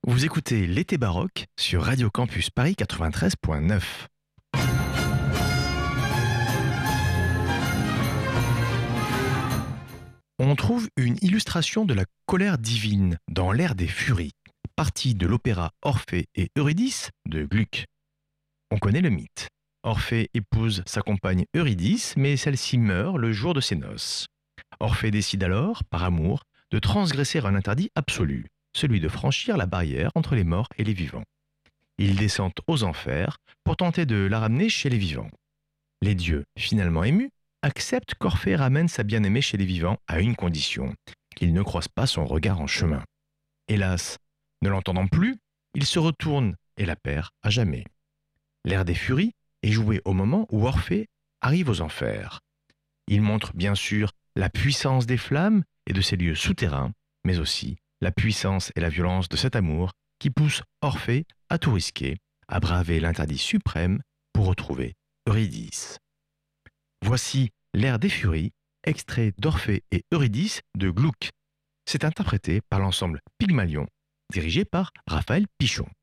Vous écoutez l'été baroque sur Radio Campus Paris 93.9. On trouve une illustration de la colère divine dans l'Air des Furies, partie de l'opéra Orphée et Eurydice de Gluck. On connaît le mythe. Orphée épouse sa compagne Eurydice, mais celle-ci meurt le jour de ses noces. Orphée décide alors, par amour, de transgresser un interdit absolu, celui de franchir la barrière entre les morts et les vivants. Il descend aux enfers pour tenter de la ramener chez les vivants. Les dieux, finalement émus, acceptent qu'Orphée ramène sa bien-aimée chez les vivants à une condition, qu'il ne croise pas son regard en chemin. Hélas, ne l'entendant plus, il se retourne et la perd à jamais. L'Air des Furies est joué au moment où Orphée arrive aux enfers. Il montre bien sûr la puissance des flammes et de ces lieux souterrains, mais aussi la puissance et la violence de cet amour qui pousse Orphée à tout risquer, à braver l'interdit suprême pour retrouver Eurydice. Voici l'Air des Furies, extrait d'Orphée et Eurydice de Gluck. C'est interprété par l'ensemble Pygmalion, dirigé par Raphaël Pichon.